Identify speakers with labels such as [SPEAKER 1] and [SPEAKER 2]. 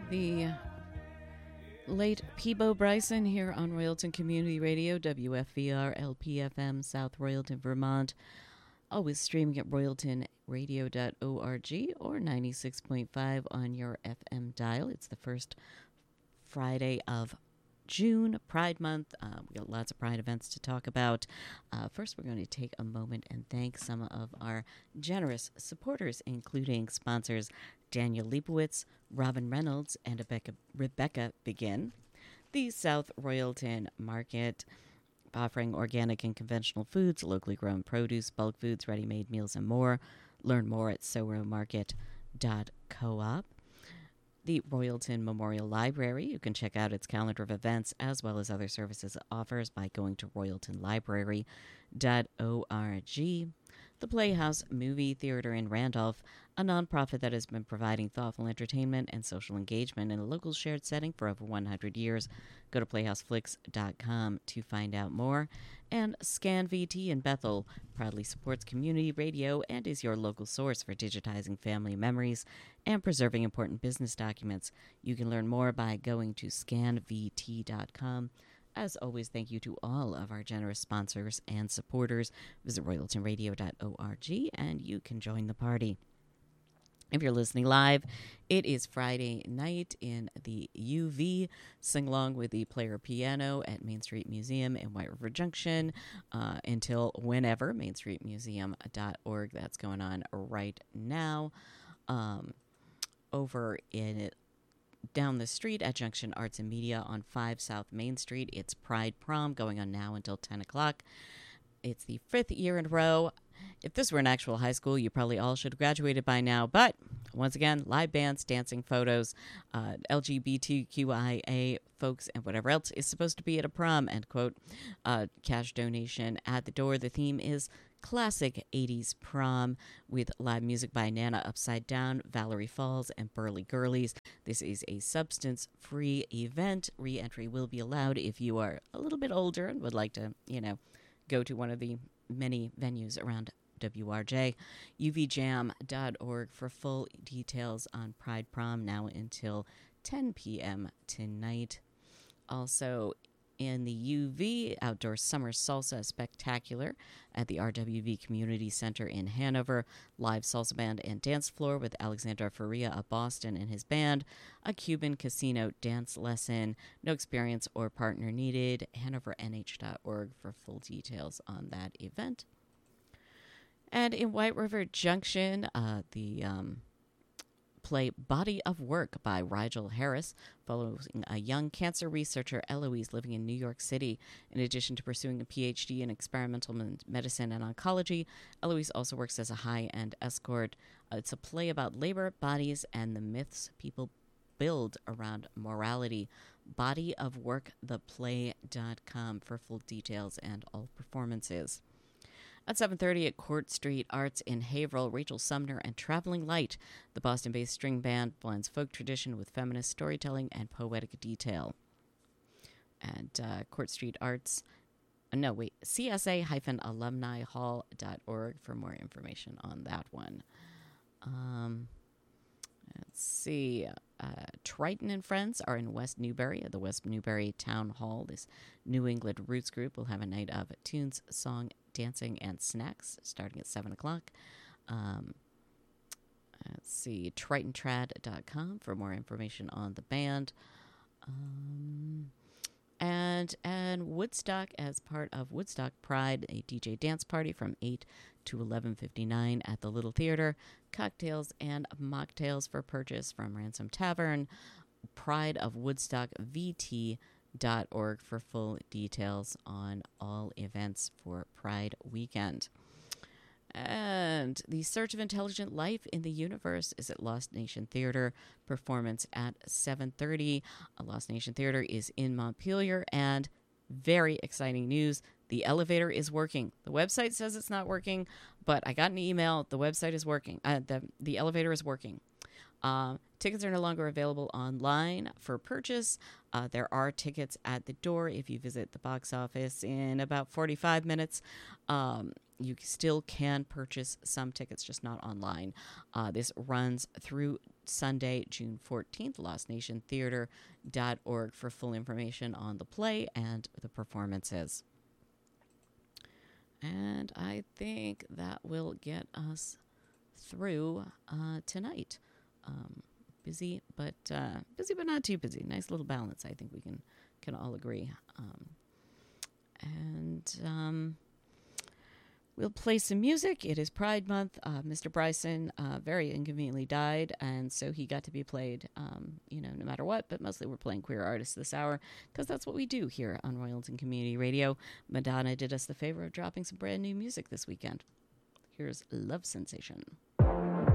[SPEAKER 1] The late Peebo Bryson here on Royalton Community Radio, WFVR LPFM, South Royalton, Vermont. Always streaming at royaltonradio.org or 96.5 on your FM dial. It's the first Friday of June, Pride Month. We got lots of Pride events to talk about. First, we're going to take a moment and thank some of our generous supporters, including sponsors Daniel Leibowitz, Robin Reynolds, and Rebecca Begin. The South Royalton Market, offering organic and conventional foods, locally grown produce, bulk foods, ready-made meals, and more. Learn more at soromarket.coop. The Royalton Memorial Library. You can check out its calendar of events as well as other services it offers by going to royaltonlibrary.org. The Playhouse Movie Theater in Randolph, a nonprofit that has been providing thoughtful entertainment and social engagement in a local shared setting for over 100 years. Go to playhouseflix.com to find out more. And Scan VT in Bethel proudly supports community radio and is your local source for digitizing family memories and preserving important business documents. You can learn more by going to scanvt.com. As always, thank you to all of our generous sponsors and supporters. Visit royaltonradio.org and you can join the party. If you're listening live, it is Friday night in the UV. Sing along with the Player Piano at Main Street Museum in White River Junction until whenever, mainstreetmuseum.org. That's going on right now. Over in down the street at Junction Arts and Media on 5 South Main Street, it's Pride Prom going on now until 10 o'clock. It's the 5th year in a row. If this were an actual high school, you probably all should have graduated by now. But once again, live bands, dancing, photos, LGBTQIA folks, and whatever else is supposed to be at a prom, end quote. Cash donation at the door. The theme is classic 80s prom with live music by Nana Upside Down, Valerie Falls, and Burly Girlies. This is a substance-free event. Re-entry will be allowed if you are a little bit older and would like to, go to one of the many venues around WRJ. uvjam.org for full details on Pride Prom now until 10 p.m. tonight. Also, in the UV, Outdoor Summer Salsa Spectacular at the RWV Community Center in Hanover. Live salsa band and dance floor with Alexander Faria of Boston and his band. A Cuban casino dance lesson. No experience or partner needed. HanoverNH.org for full details on that event. And in White River Junction, the play Body of Work by Rigel Harris, following a young cancer researcher, Eloise, living in New York City. In addition to pursuing a PhD in experimental medicine and oncology, Eloise also works as a high-end escort. It's a play about labor, bodies, and the myths people build around morality. Bodyofworktheplay.com for full details and all performances. At 7:30 at Court Street Arts in Haverhill, Rachel Sumner and Traveling Light, the Boston-based string band, blends folk tradition with feminist storytelling and poetic detail. And Court Street Arts, CSA-alumnihall.org for more information on that one. Let's see. Triton and Friends are in West Newbury at the West Newbury Town Hall. This New England roots group will have a night of tunes, song, dancing, and snacks starting at 7 o'clock. Let's see. TritonTrad.com for more information on the band. And Woodstock, as part of Woodstock Pride, a DJ dance party from 8 to 11:59 at the Little Theater. Cocktails and mocktails for purchase from Ransom Tavern. Pride of Woodstock VT.org for full details on all events for Pride weekend. And The Search of Intelligent Life in the Universe is at Lost Nation Theater. Performance at 7:30. Lost Nation Theater is in Montpelier. And very exciting news, the elevator is working. The website says it's not working, but I got an email. The website is working. The elevator is working. Tickets are no longer available online for purchase. There are tickets at the door if you visit the box office in about 45 minutes. you still can purchase some tickets, just not online. This runs through Sunday, June 14th, lostnationtheater.org for full information on the play and the performances. And I think that will get us through tonight. Busy, but not too busy. Nice little balance. I think we can all agree. We'll play some music. It is Pride Month. Mr. Bryson very inconveniently died, and so he got to be played, no matter what. But mostly we're playing queer artists this hour because that's what we do here on Royalton Community Radio. Madonna did us the favor of dropping some brand new music this weekend. Here's Love Sensation.